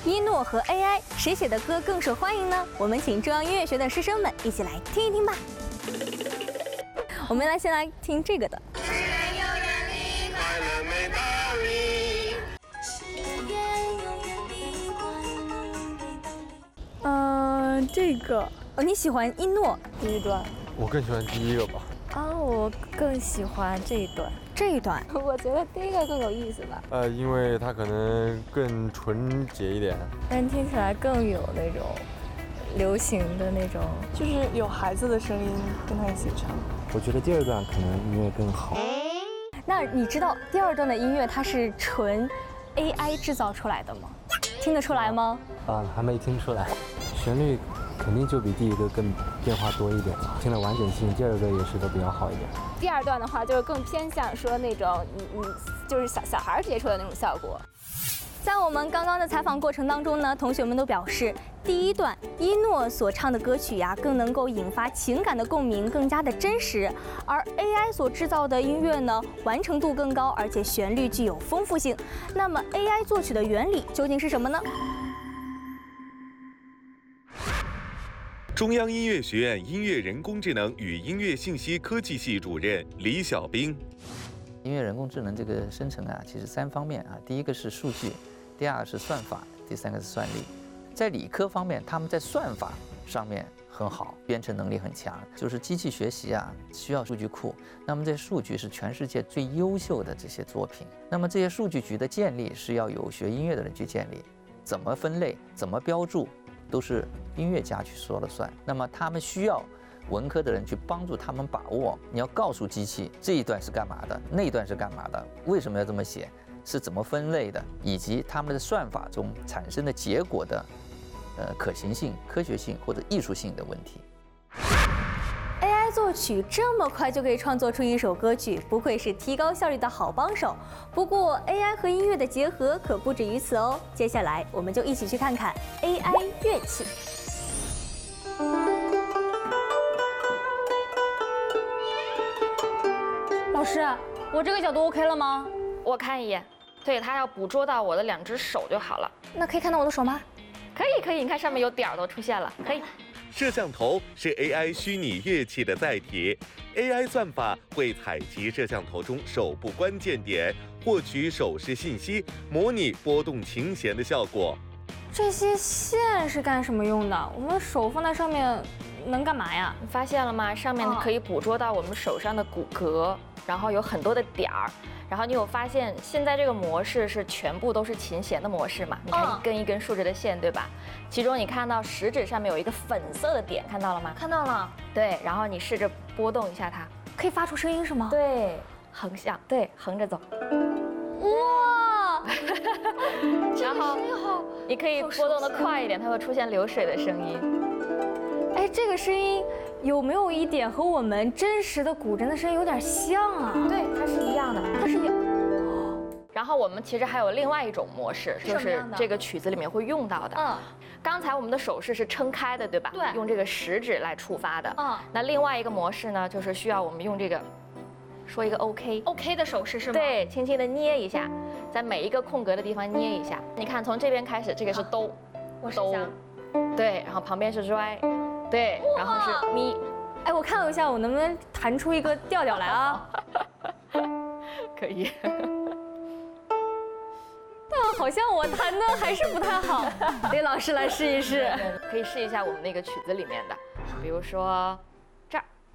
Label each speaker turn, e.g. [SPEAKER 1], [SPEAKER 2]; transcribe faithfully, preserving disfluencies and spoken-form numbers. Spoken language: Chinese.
[SPEAKER 1] 一诺和 A I 谁写的歌更受欢迎呢？我们请中央音乐学的师生们一起来听一听吧。我们来先来听这个的。嗯、呃，这个哦，你喜欢一诺第一段？
[SPEAKER 2] 我更喜欢第一个吧。
[SPEAKER 1] 啊、哦，我更喜欢这一段。这一段，我觉得第一个更有意思吧。
[SPEAKER 2] 呃，因为它可能更纯洁一点，
[SPEAKER 1] 但听起来更有那种流行的那种，
[SPEAKER 3] 就是有孩子的声音跟他一起唱。
[SPEAKER 4] 我觉得第二段可能音乐更好。
[SPEAKER 1] 那你知道第二段的音乐它是纯 A I 制造出来的吗？听得出来吗？
[SPEAKER 4] 啊，还没听出来。旋律肯定就比第一个更变化多一点，听了完整性，第二个也是都比较好一点。
[SPEAKER 1] 第二段的话，就是更偏向说那种，嗯嗯，就是小小孩接触的那种效果。在我们刚刚的采访过程当中呢，同学们都表示，第一段一诺所唱的歌曲呀，更能够引发情感的共鸣，更加的真实；而 A I 所制造的音乐呢，完成度更高，而且旋律具有丰富性。那么 A I 作曲的原理究竟是什么呢？
[SPEAKER 5] 中央音乐学院音乐人工智能与音乐信息科技系主任李小兵。
[SPEAKER 6] 音乐人工智能这个生成啊，其实三方面啊，第一个是数据，第二个是算法，第三个是算力。在理科方面，他们在算法上面很好，编程能力很强，就是机器学习啊需要数据库。那么这些数据是全世界最优秀的这些作品。那么这些数据局的建立是要有学音乐的人去建立，怎么分类，怎么标注，都是音乐家去说了算。那么他们需要文科的人去帮助他们把握。你要告诉机器这一段是干嘛的，那一段是干嘛的，为什么要这么写，是怎么分类的，以及他们的算法中产生的结果的呃可行性、科学性或者艺术性的问题。
[SPEAKER 1] A I 作曲这么快就可以创作出一首歌曲，不愧是提高效率的好帮手。不过 A I 和音乐的结合可不止于此哦。接下来我们就一起去看看 A I 乐器。老师，我这个角度 OK 了吗？
[SPEAKER 7] 我看一眼，对，它要捕捉到我的两只手就好了。
[SPEAKER 1] 那可以看到我的手吗？
[SPEAKER 7] 可以，可以，你看上面有点儿都出现了，可以。
[SPEAKER 5] 摄像头是 A I 虚拟乐器的载体 ，A I 算法会采集摄像头中手部关键点，获取手势信息，模拟拨动琴弦的效果。
[SPEAKER 1] 这些线是干什么用的？我们手放在上面能干嘛呀？
[SPEAKER 7] 你发现了吗？上面可以捕捉到我们手上的骨骼，然后有很多的点儿。然后你有发现，现在这个模式是全部都是琴弦的模式嘛？你看一根一根竖着的线，对吧？其中你看到食指上面有一个粉色的点，看到了吗？
[SPEAKER 1] 看到了。
[SPEAKER 7] 对，然后你试着拨动一下它，
[SPEAKER 1] 可以发出声音是吗？
[SPEAKER 7] 对，横向，对，横着走。
[SPEAKER 1] 哇！
[SPEAKER 7] 然后你可以拨动的快一点，它会出现流水的声音。
[SPEAKER 1] 哎，这个声音有没有一点和我们真实的古筝的声音有点像啊？
[SPEAKER 7] 对，它是一样的，
[SPEAKER 1] 它是一。
[SPEAKER 7] 然后我们其实还有另外一种模式，就是这个曲子里面会用到的。嗯，刚才我们的手势是撑开的，对吧？
[SPEAKER 1] 对，
[SPEAKER 7] 用这个食指来触发的。嗯，那另外一个模式呢，就是需要我们用这个，说一个 OK
[SPEAKER 1] OK 的手势是吗？
[SPEAKER 7] 对，轻轻的捏一下，在每一个空格的地方捏一下。你看，从这边开始，这个是哆，
[SPEAKER 1] 哆，
[SPEAKER 7] 对，然后旁边是拽。对，然后是咪，
[SPEAKER 1] 哎，我看一下我能不能弹出一个调调来啊？
[SPEAKER 7] 可以。
[SPEAKER 1] 但好像我弹的还是不太好，得老师来试一试。
[SPEAKER 7] 可以试一下我们那个曲子里面的，比如说